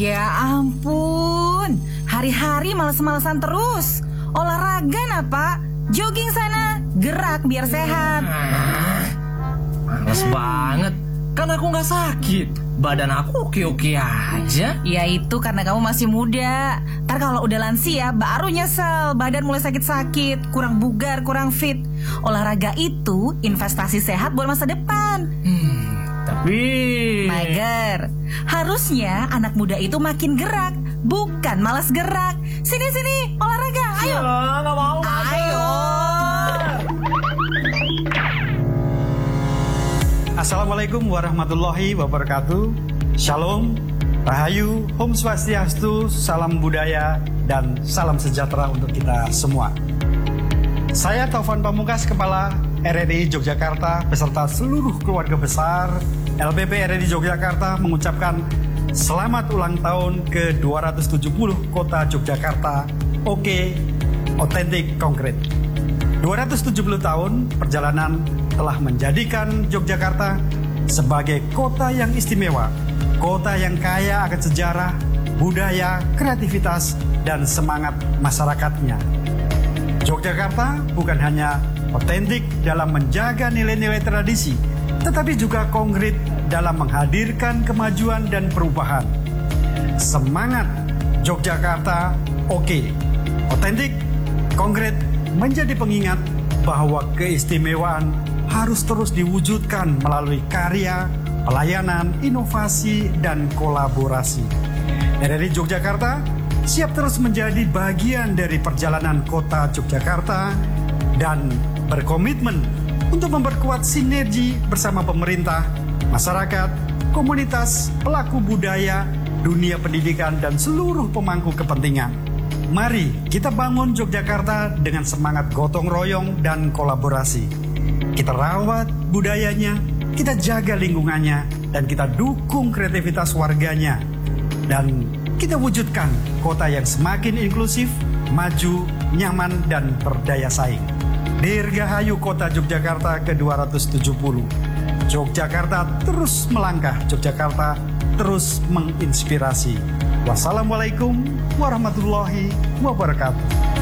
Ya ampun, hari-hari males-malesan terus. Olahraga nah Pak, jogging sana, gerak biar sehat. Males banget, kan aku nggak sakit. Badan aku oke-oke aja. Ya itu karena kamu masih muda. Ntar kalau udah lansia baru nyesel, badan mulai sakit-sakit, kurang bugar, kurang fit. Olahraga itu investasi sehat buat masa depan. Tapi Mager, harusnya anak muda itu makin gerak, bukan malas gerak. Sini, olahraga, ayo. nggak mau. Ayo. Assalamualaikum warahmatullahi wabarakatuh. Shalom, Rahayu, Om Swastiastu, salam budaya, dan salam sejahtera untuk kita semua. Saya Taufan Pamungkas, Kepala RRI Yogyakarta, beserta seluruh keluarga besar LPP RRI Yogyakarta mengucapkan selamat ulang tahun ke-270 Kota Yogyakarta, Oke, Otentik, Konkret. 270 tahun perjalanan telah menjadikan Yogyakarta sebagai kota yang istimewa, kota yang kaya akan sejarah, budaya, kreativitas, dan semangat masyarakatnya. Yogyakarta bukan hanya otentik dalam menjaga nilai-nilai tradisi, tetapi juga konkret dalam menghadirkan kemajuan dan perubahan. Semangat Yogyakarta oke, otentik, konkret menjadi pengingat bahwa keistimewaan harus terus diwujudkan melalui karya, pelayanan, inovasi, dan kolaborasi. RRI Yogyakarta siap terus menjadi bagian dari perjalanan kota Yogyakarta dan berkomitmen untuk memperkuat sinergi bersama pemerintah, masyarakat, komunitas, pelaku budaya, dunia pendidikan, dan seluruh pemangku kepentingan. Mari kita bangun Yogyakarta dengan semangat gotong royong dan kolaborasi. Kita rawat budayanya, kita jaga lingkungannya, dan kita dukung kreativitas warganya. Dan kita wujudkan kota yang semakin inklusif, maju, nyaman, dan berdaya saing. Dirgahayu Kota Yogyakarta ke-270. Yogyakarta terus melangkah, Yogyakarta terus menginspirasi. Wassalamualaikum warahmatullahi wabarakatuh.